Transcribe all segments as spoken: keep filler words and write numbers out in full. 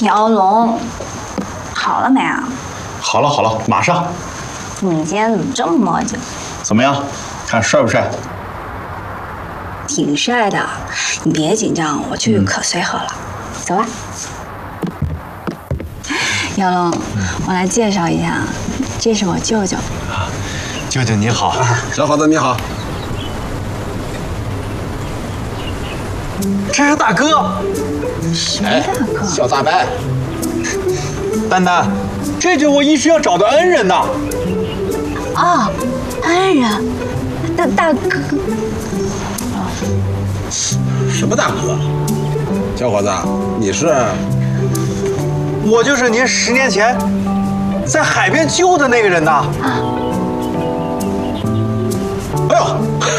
姚龙，好了没啊？ 好了好了，马上。 你今天怎么这么磨叽？ 怎么样？看帅不帅？ 挺帅的，你别紧张，我去可随和了。嗯、走吧。姚龙，我来介绍一下，这是我舅舅。 啊，舅舅你好， 小伙子你好。 这是大哥。 什么大哥？ 小大白。 丹丹，这就是我一直要找的恩人呐。 哦，恩人，大大哥。 什么大哥？小伙子，你是？ 我就是您十年前在海边救的那个人呐。啊、 哎呦，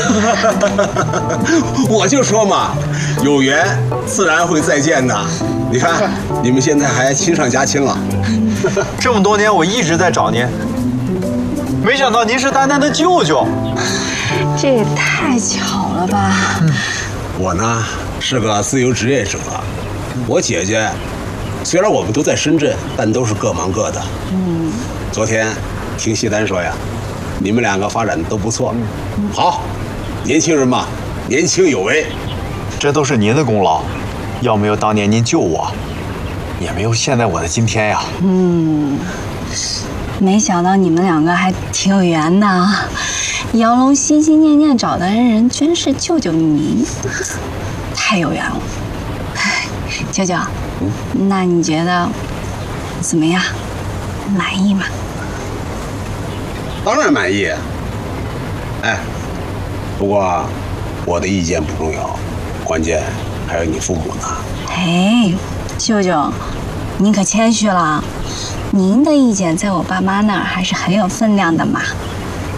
我就说嘛，有缘自然会再见的。你看，你们现在还亲上加亲了。 这么多年我一直在找您，没想到您是丹丹的舅舅。 这也太巧了吧！ 嗯、我呢是个自由职业者，我姐姐虽然我们都在深圳，但都是各忙各的。嗯，昨天听谢丹说呀，你们两个发展的都不错。嗯、好，年轻人嘛，年轻有为， 这都是您的功劳。要没有当年您救我，也没有现在我的今天呀。 嗯，没想到你们两个还挺有缘的。姚龙心心念念找的恩人，居然是舅舅您，太有缘了。舅舅，嗯、那你觉得怎么样？满意吗？ 当然满意。哎，不过我的意见不重要，关键还有你父母呢。 哎，舅舅，您可谦虚了。您的意见在我爸妈那儿还是很有分量的嘛。